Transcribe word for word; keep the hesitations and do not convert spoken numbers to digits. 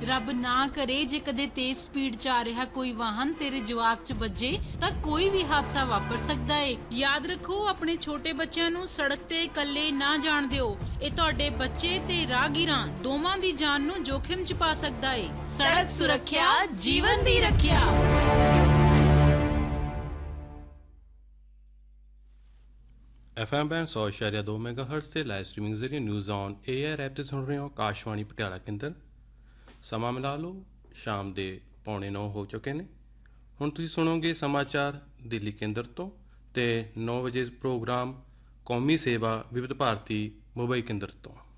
ਰੱਬ ਨਾ ਕਰੇ ਜੇ ਕਦੇ ਤੇਜ਼ ਸਪੀਡ 'ਚ ਆ ਰਿਹਾ ਕੋਈ ਵਾਹਨ ਤੇਰੇ ਜਵਾਕ 'ਚ ਵੱਜੇ ਤਾਂ ਕੋਈ ਵੀ ਹਾਦਸਾ ਵਾਪਰ ਸਕਦਾ ਏ। ਯਾਦ ਰੱਖੋ, ਆਪਣੇ ਛੋਟੇ ਬੱਚਿਆਂ ਨੂੰ ਸੜਕ ਤੇ ਇਕੱਲੇ ਨਾ ਜਾਣ ਦਿਓ। ਇਹ ਤੁਹਾਡੇ ਬੱਚੇ ਤੇ ਰਾਹਗੀਰਾਂ ਦੋਵਾਂ ਦੀ ਜਾਨ ਨੂੰ ਜੋਖਿਮ 'ਚ ਪਾ ਸਕਦਾ ਏ। ਸੜਕ ਸੁਰੱਖਿਆ ਜੀਵਨ ਦੀ ਰੱਖਿਆ। एफ एम बैंड सौ इशारिया दो मेगा हर्ट्ज से लाइव स्ट्रीमिंग जरिए news on A R app से सुन रहे हो आकाशवाणी पटियाला केंद्र। ਸਮਾਂ ਮਿਲਾ ਲਓ, ਸ਼ਾਮ ਦੇ ਪੌਣੇ ਨੌ ਹੋ ਚੁੱਕੇ ਨੇ। ਹੁਣ ਤੁਸੀਂ ਸੁਣੋਗੇ ਸਮਾਚਾਰ ਦਿੱਲੀ ਕੇਂਦਰ ਤੋਂ ਤੇ ਨੌ ਵਜੇ ਪ੍ਰੋਗਰਾਮ ਕੌਮੀ ਸੇਵਾ ਵਿਵਧ ਭਾਰਤੀ ਮੁੰਬਈ ਕੇਂਦਰ ਤੋਂ।